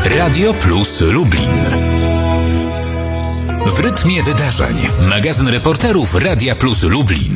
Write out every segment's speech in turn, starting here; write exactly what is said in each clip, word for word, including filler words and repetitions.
Radio Plus Lublin. W rytmie wydarzeń. Magazyn reporterów Radia Plus Lublin.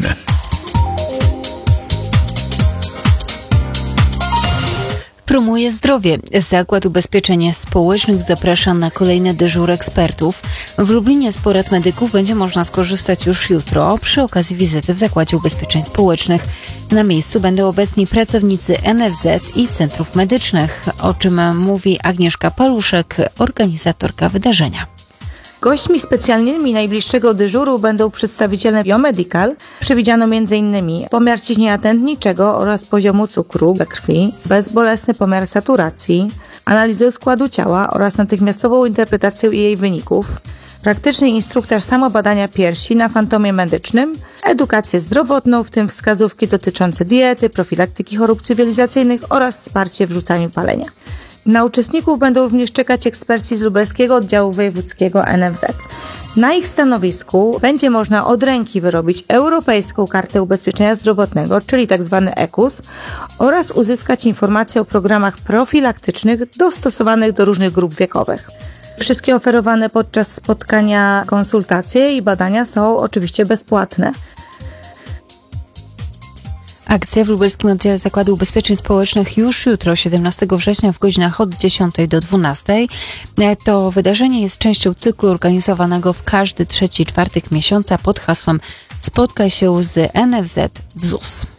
Promuje zdrowie. Zakład Ubezpieczeń Społecznych zaprasza na kolejny dyżur ekspertów. W Lublinie z porad medyków będzie można skorzystać już jutro przy okazji wizyty w Zakładzie Ubezpieczeń Społecznych. Na miejscu będą obecni pracownicy N F Z i centrów medycznych, o czym mówi Agnieszka Paluszek, organizatorka wydarzenia. Gośćmi specjalnymi najbliższego dyżuru będą przedstawiciele Biomedical. Przewidziano między innymi pomiar ciśnienia tętniczego oraz poziomu cukru we krwi, bezbolesny pomiar saturacji, analizę składu ciała oraz natychmiastową interpretację jej wyników, praktyczny instruktaż samobadania piersi na fantomie medycznym, edukację zdrowotną, w tym wskazówki dotyczące diety, profilaktyki chorób cywilizacyjnych oraz wsparcie w rzucaniu palenia. Na uczestników będą również czekać eksperci z lubelskiego oddziału wojewódzkiego N F Z. Na ich stanowisku będzie można od ręki wyrobić Europejską Kartę Ubezpieczenia Zdrowotnego, czyli tzw. E K U S, oraz uzyskać informacje o programach profilaktycznych dostosowanych do różnych grup wiekowych. Wszystkie oferowane podczas spotkania konsultacje i badania są oczywiście bezpłatne. Akcja w lubelskim oddziale Zakładu Ubezpieczeń Społecznych już jutro, siedemnastego września w godzinach od dziesiątej do dwunastej. To wydarzenie jest częścią cyklu organizowanego w każdy trzeci czwartek miesiąca pod hasłem Spotkaj się z N F Z w Z U S.